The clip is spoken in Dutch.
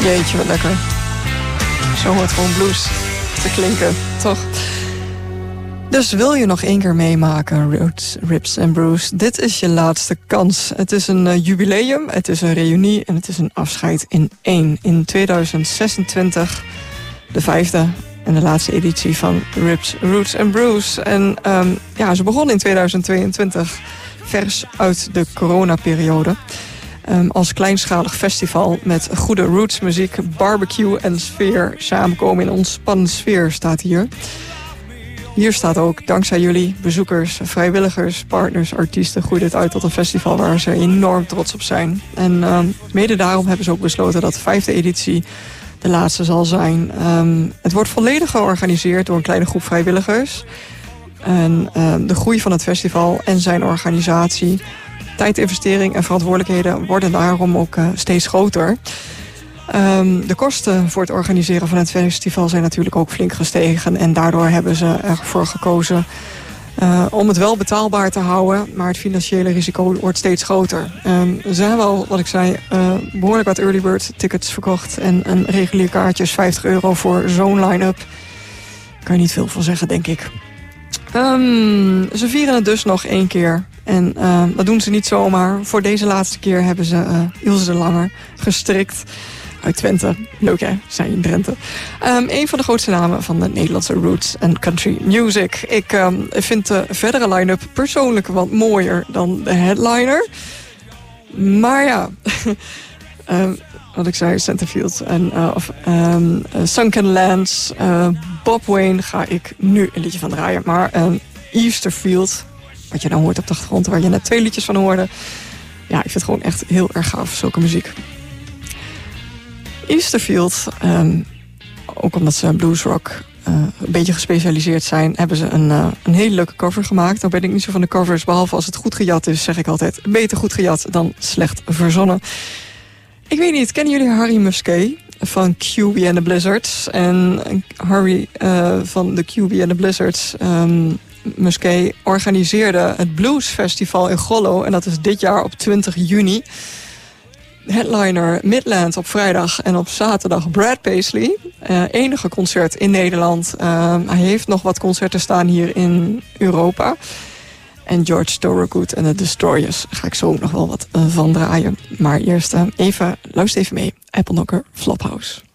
Jeetje, wat lekker. Zo hoort gewoon blues te klinken, toch? Dus wil je nog 1 keer meemaken, Roots, Ribs and Brews? Dit is je laatste kans. Het is een jubileum, het is een reunie en het is een afscheid in 1. In 2026, de 5e en de laatste editie van Ribs, Roots and Brews. En ze begonnen in 2022, vers uit de coronaperiode. Als kleinschalig festival met goede rootsmuziek, barbecue en sfeer. Samenkomen in een ontspannen sfeer staat hier. Hier staat ook, dankzij jullie, bezoekers, vrijwilligers, partners, artiesten, groeit het uit tot een festival waar ze enorm trots op zijn. En mede daarom hebben ze ook besloten dat de 5e editie de laatste zal zijn. Het wordt volledig georganiseerd door een kleine groep vrijwilligers. En de groei van het festival en zijn organisatie, tijdinvestering en verantwoordelijkheden worden daarom ook steeds groter. De kosten voor het organiseren van het festival zijn natuurlijk ook flink gestegen. En daardoor hebben ze ervoor gekozen om het wel betaalbaar te houden. Maar het financiële risico wordt steeds groter. Ze hebben al, wat ik zei, behoorlijk wat early bird tickets verkocht. En een regulier kaartje is €50 voor zo'n line-up. Daar kan je niet veel van zeggen, denk ik. Ze vieren het dus nog 1 keer. En dat doen ze niet zomaar. Voor deze laatste keer hebben ze Ilse de Langer gestrikt. Uit Twente. Leuk hè, zijn in Drenthe. Een van de grootste namen van de Nederlandse roots en country music. Ik vind de verdere line-up persoonlijk wat mooier dan de headliner. Maar ja, wat ik zei, Centerfield en Sunken Lands, Bob Wayne ga ik nu een liedje van draaien. Maar Easterfield, wat je nou hoort op de achtergrond, waar je net 2 liedjes van hoorde. Ja, ik vind het gewoon echt heel erg gaaf, zulke muziek. Easterfield, ook omdat ze bluesrock een beetje gespecialiseerd zijn, hebben ze een hele leuke cover gemaakt. Nou ben ik niet zo van de covers, behalve als het goed gejat is, zeg ik altijd, beter goed gejat dan slecht verzonnen. Ik weet niet, kennen jullie Harry Musquet van QB and the Blizzards? En Harry van de QB and the Blizzards, Musquet, organiseerde het Blues Festival in Gollo. En dat is dit jaar op 20 juni. Headliner Midland op vrijdag en op zaterdag Brad Paisley. Enige concert in Nederland. Hij heeft nog wat concerten staan hier in Europa. En George Thorogood en de Destroyers ga ik zo nog wel wat van draaien. Maar eerst luister even mee. Apple Knocker Flophouse.